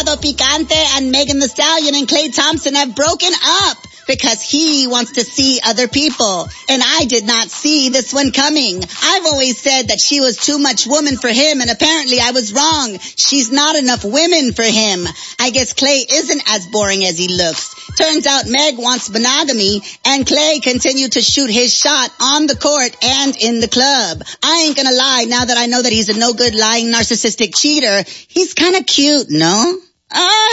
Ricardo Picante and Megan Thee Stallion and Klay Thompson have broken up because he wants to see other people. And I did not see this one coming. I've always said that she was too much woman for him, and apparently I was wrong. She's not enough women for him. I guess Klay isn't as boring as he looks. Turns out Meg wants monogamy, and Klay continued to shoot his shot on the court and in the club. I ain't gonna lie, now that I know that he's a no-good, lying, narcissistic cheater, he's kinda cute, no?